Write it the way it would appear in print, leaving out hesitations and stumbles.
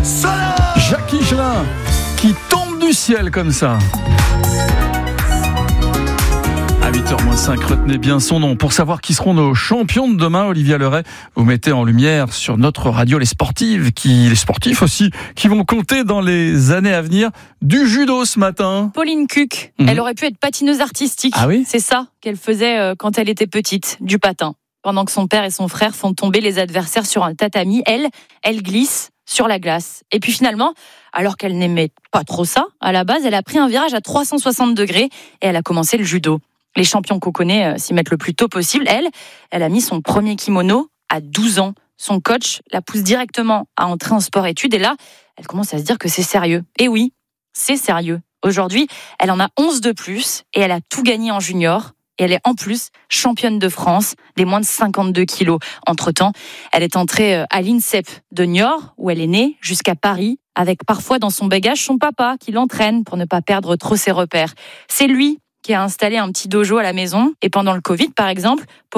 Jacques Higelin qui tombe du ciel comme ça. À 8h-5, retenez bien son nom. Pour savoir qui seront nos champions de demain, Olivia Leray, vous mettez en lumière sur notre radio les sportifs aussi, qui vont compter dans les années à venir. Du judo ce matin. Pauline Cuc, elle aurait pu être patineuse artistique. Ah oui ? C'est ça qu'elle faisait quand elle était petite, du patin. Pendant que son père et son frère font tomber les adversaires sur un tatami, elle glisse sur la glace. Et puis finalement, alors qu'elle n'aimait pas trop ça, à la base, elle a pris un virage à 360 degrés et elle a commencé le judo. Les champions qu'on connaît s'y mettent le plus tôt possible. Elle a mis son premier kimono à 12 ans. Son coach la pousse directement à entrer en sport-études. Et là, elle commence à se dire que c'est sérieux. Et oui, c'est sérieux. Aujourd'hui, elle en a 11 de plus et elle a tout gagné en junior. Et elle est en plus championne de France des moins de 52 kilos. Entre-temps, elle est entrée à l'INSEP de Niort, où elle est née, jusqu'à Paris, avec parfois dans son bagage son papa qui l'entraîne pour ne pas perdre trop ses repères. C'est lui qui a installé un petit dojo à la maison. Et pendant le Covid, par exemple,